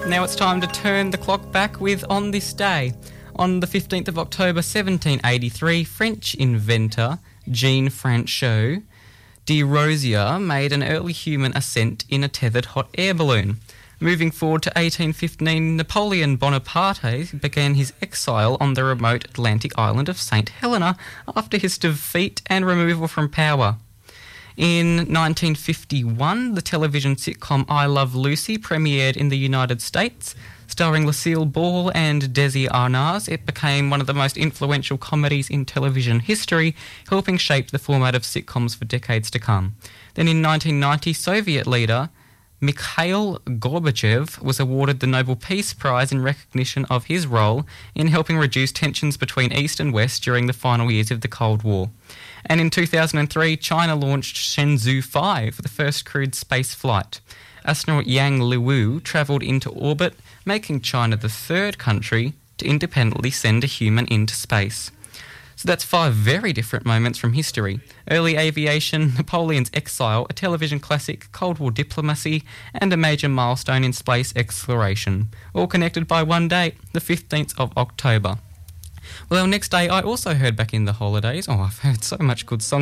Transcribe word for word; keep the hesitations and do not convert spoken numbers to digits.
Now it's time to turn the clock back with On This Day. On the fifteenth of October seventeen eighty-three, French inventor Jean Franchot de Rosier made an early human ascent in a tethered hot air balloon. Moving forward to eighteen fifteen, Napoleon Bonaparte began his exile on the remote Atlantic island of Saint Helena after his defeat and removal from power. In nineteen fifty-one, the television sitcom I Love Lucy premiered in the United States. Starring Lucille Ball and Desi Arnaz, it became one of the most influential comedies in television history, helping shape the format of sitcoms for decades to come. Then in nineteen ninety, Soviet leader Mikhail Gorbachev was awarded the Nobel Peace Prize in recognition of his role in helping reduce tensions between East and West during the final years of the Cold War. And in two thousand three, China launched Shenzhou five, the first crewed space flight. Astronaut Yang Liwu travelled into orbit, making China the third country to independently send a human into space. So that's five very different moments from history. Early aviation, Napoleon's exile, a television classic, Cold War diplomacy, and a major milestone in space exploration. All connected by one date, the fifteenth of October. Well, next day I also heard Back in the Holidays. Oh, I've heard so much good songs.